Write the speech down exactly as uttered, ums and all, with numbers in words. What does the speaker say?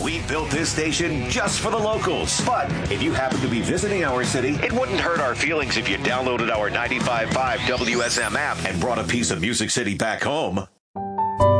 We built this station just for the locals. But if you happen to be visiting our city, it wouldn't hurt our feelings if you downloaded our ninety-five point five W S M app and brought a piece of Music City back home.